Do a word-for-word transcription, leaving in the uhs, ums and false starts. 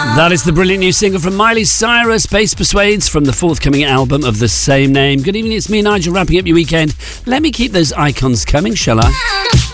That is the brilliant new single from Miley Cyrus, Bass Persuades, from the forthcoming album of the same name. Good evening, it's me, Nigel, wrapping up your weekend. Let me keep those icons coming, shall I?